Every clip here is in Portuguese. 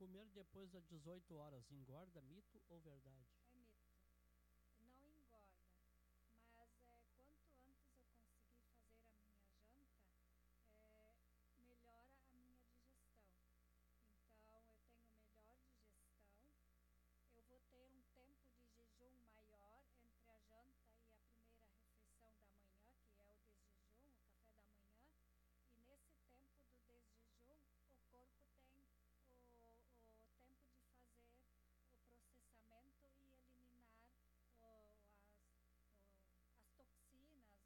Comer depois das 18 horas engorda, mito ou verdade? É mito. Não engorda, mas quanto antes eu conseguir fazer a minha janta, melhora a minha digestão. Então eu tenho melhor digestão, eu vou ter um tempo de jejum maior entre a janta e a primeira refeição da manhã, que é o desjejum, o café da manhã, e nesse tempo do desjejum o corpo tem o tempo de fazer o processamento e eliminar as toxinas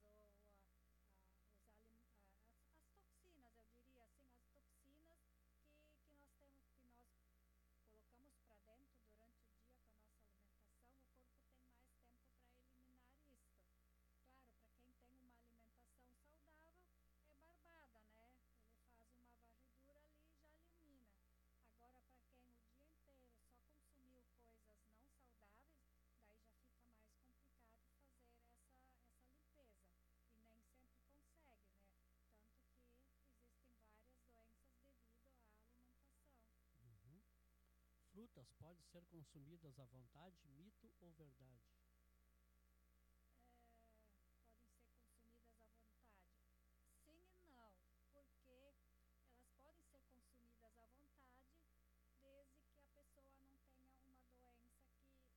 as toxinas, eu diria assim, as toxinas que nós temos, que nós colocamos para dentro durante o dia com a nossa alimentação. O corpo tem mais tempo para eliminar isto. Claro, para quem tem uma alimentação saudável, é barbada, né? Ele faz uma varredura ali e já elimina. Agora, para quem o dia inteiro só consumiu coisas não saudáveis, daí já fica mais complicado fazer essa limpeza. E nem sempre consegue, né? Tanto que existem várias doenças devido à alimentação. Uhum. Frutas podem ser consumidas à vontade, mito ou verdade? Podem ser consumidas à vontade. Sim e não, porque elas podem ser consumidas à vontade desde que a pessoa não tenha uma doença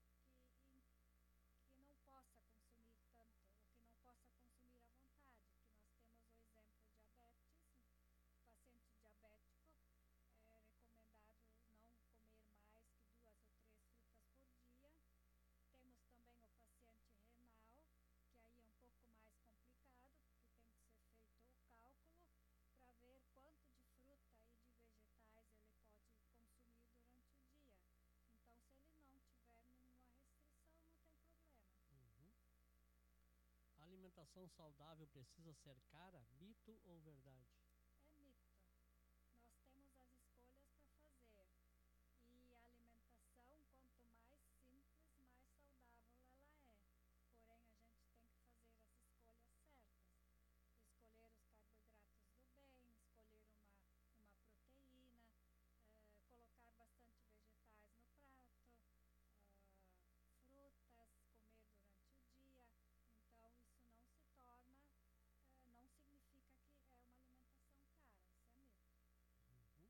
que não possa consumir tanto, ou que não possa consumir à vontade. Que nós temos o exemplo de diabetes, paciente diabético, é recomendado não comer mais que 2 ou 3 frutas por dia. Temos também o paciente renal, que aí é um pouco mais complicado, porque tem que ser feito o cálculo para ver quanto de fruta e de vegetais ele pode consumir durante o dia. Então, se ele não tiver nenhuma restrição, não tem problema. Uhum. A alimentação saudável precisa ser cara, mito ou verdade? É mito. Nós temos as escolhas para fazer. E a alimentação, quanto mais simples, mais saudável ela é. Porém, a gente tem que fazer as escolhas certas. Escolher os carboidratos do bem, escolher uma proteína, colocar bastante vegetais no prato, frutas, comer durante o dia. Então, isso não se torna, não significa que é uma alimentação cara, isso é mito. Uhum.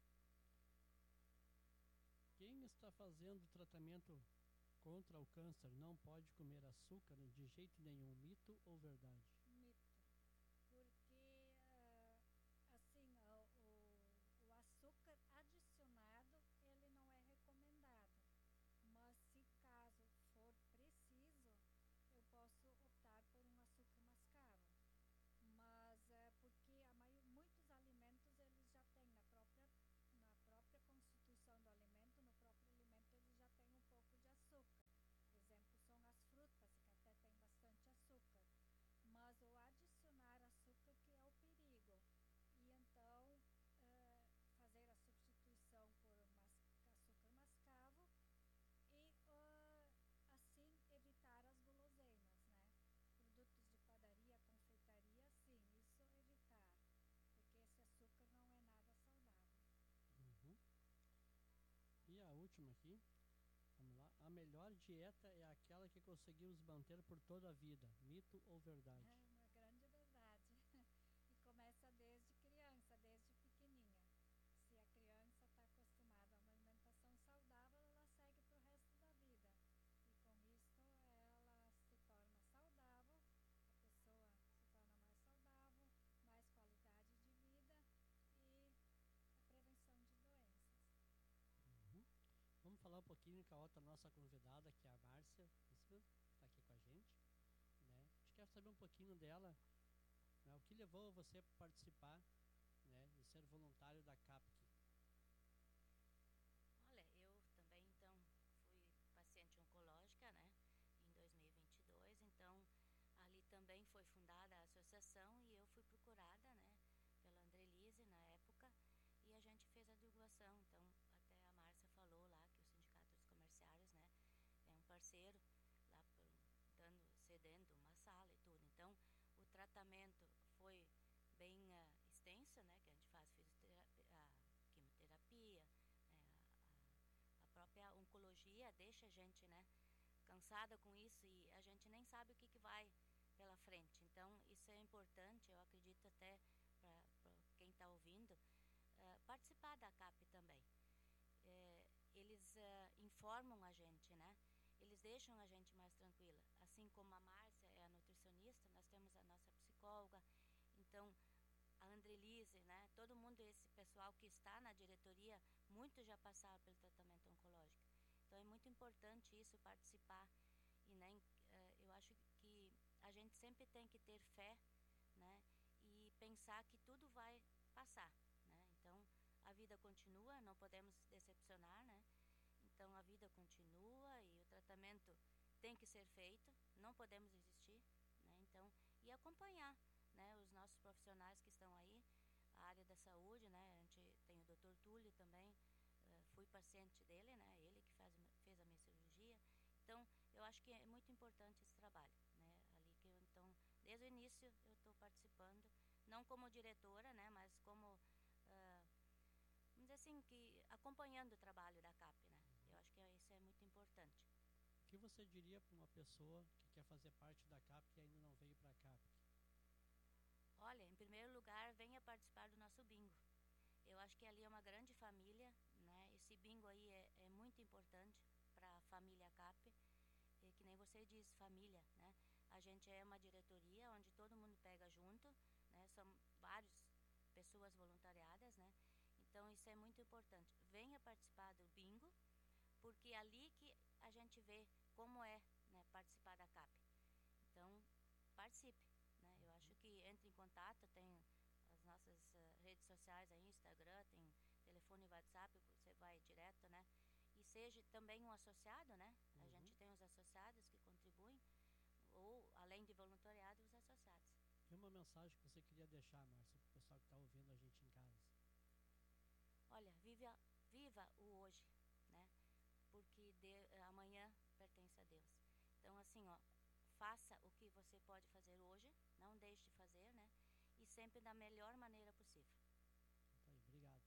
Quem está fazendo tratamento contra o câncer não pode comer açúcar de jeito nenhum, mito ou verdade? Mito, porque assim, o açúcar adicionado ele não é recomendado, mas se caso for preciso, eu posso optar por um açúcar mascavo. Mas porque muitos alimentos eles já têm na própria constituição do alimento, no próprio alimento eles já têm um pouco de açúcar. Exemplo são as frutas, que até tem bastante açúcar. Mas o adicionar açúcar que é o perigo. E então fazer a substituição por açúcar mascavo e assim evitar as guloseimas, né? Produtos de padaria, confeitaria, sim, isso evitar, porque esse açúcar não é nada saudável. Uhum. E a última aqui, vamos lá. A melhor dieta é aquela que conseguimos manter por toda a vida, mito ou verdade? É uma grande verdade. E começa desde criança, desde pequenininha. Se a criança está acostumada a uma alimentação saudável, ela segue para o resto da vida. E com isso ela se torna saudável, a pessoa se torna mais saudável, mais qualidade de vida e a prevenção de doenças. Uhum. Vamos falar um pouquinho com a outra nossa convidada, que é a Márcia, que está aqui com a gente. Né? A gente quer saber um pouquinho dela, né? O que levou você a participar, né, e ser voluntário da CAPC. Olha, eu também então fui paciente oncológica, né, em 2022, então ali também foi fundada a associação e eu fui procurada, né, pela Andrelise na época e a gente fez a divulgação. Então até a Márcia falou lá que o Sindicato dos Comerciários, né, é um parceiro lá cedendo uma sala e tudo. Então o tratamento foi bem extenso, né, que a gente faz fisioterapia, a quimioterapia, né, gente, né, cansada com isso e a gente nem sabe o que vai pela frente. Então, isso é importante, eu acredito até para quem está ouvindo, participar da CAP também. Eles informam a gente, né? Eles deixam a gente mais tranquila. Assim como a Márcia é a nutricionista, nós temos a nossa psicóloga, então a Andrelise, né? Todo mundo, esse pessoal que está na diretoria, muitos já passaram pelo tratamento oncológico. Então é muito importante isso, participar. E né, eu acho que a gente sempre tem que ter fé, né? E pensar que tudo vai passar, né? Então a vida continua, não podemos decepcionar, né? Então a vida continua e o tratamento tem que ser feito, não podemos desistir, né? Então, e acompanhar, né, os nossos profissionais que estão aí, a área da saúde, né? A gente tem o Dr. Túlio também, fui paciente dele, né? Ele que fez a minha cirurgia. Então, eu acho que é muito importante esse trabalho, né? Ali que eu, então, desde o início eu estou participando, não como diretora, né? Mas como vamos dizer assim, que acompanhando o trabalho da CAP, né? Eu acho que isso é muito importante. O que você diria para uma pessoa que quer fazer parte da CAP e ainda não veio para a CAP? Olha, em primeiro lugar, venha participar do nosso bingo. Eu acho que ali é uma grande família, né? Esse bingo aí é muito importante para a família CAP, e que nem você diz, família, né? A gente é uma diretoria onde todo mundo pega junto, né? São várias pessoas voluntariadas, né? Então isso é muito importante. Venha participar do bingo, porque é ali que a gente vê como é, né, participar da CAP. Então participe, né? Eu acho que entre em contato, tem as nossas redes sociais aí, Instagram, tem telefone e WhatsApp, você vai direto, né? E seja também um associado, né? A gente tem os associados que contribuem, ou além de voluntariado, os associados. E uma mensagem que você queria deixar, Márcia, para o pessoal que está ouvindo a gente em casa? Olha, viva o hoje, né? Porque amanhã pertence a Deus. Então, assim, ó, faça o que você pode fazer hoje, não deixe de fazer, né? E sempre da melhor maneira possível. Tá aí, obrigado.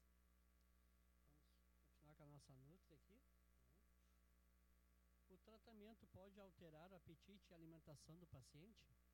Vamos continuar com a nossa Nutri aqui. O tratamento pode alterar o apetite e a alimentação do paciente?